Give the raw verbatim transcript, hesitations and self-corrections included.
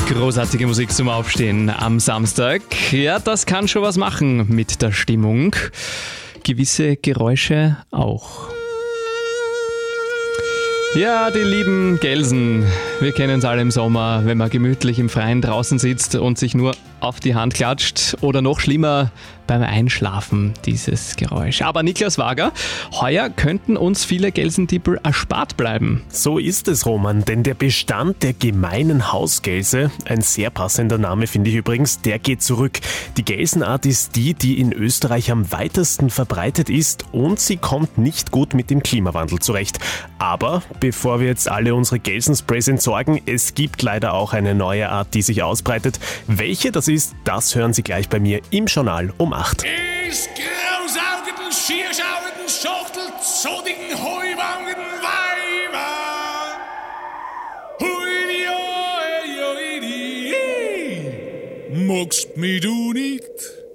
Großartige Musik zum Aufstehen am Samstag. Ja, das kann schon was machen mit der Stimmung. Gewisse Geräusche auch. Ja, die lieben Gelsen. Wir kennen es alle im Sommer, wenn man gemütlich im Freien draußen sitzt und sich nur auf die Hand klatscht oder noch schlimmer beim Einschlafen, dieses Geräusch. Aber Niklas Wager, heuer könnten uns viele Gelsentippel erspart bleiben. So ist es, Roman, denn der Bestand der gemeinen Hausgelse, ein sehr passender Name finde ich übrigens, der geht zurück. Die Gelsenart ist die, die in Österreich am weitesten verbreitet ist und sie kommt nicht gut mit dem Klimawandel zurecht. Aber bevor wir jetzt alle unsere Gelsensprays entsorgen, es gibt leider auch eine neue Art, die sich ausbreitet. Welche das ist, das hören Sie gleich bei mir im Journal um acht. Ist grausaugenden, schierschaugenden, schachtelzodigen, heuwangen Weiber. Hui, oi, oi, oi, magst mich du nicht?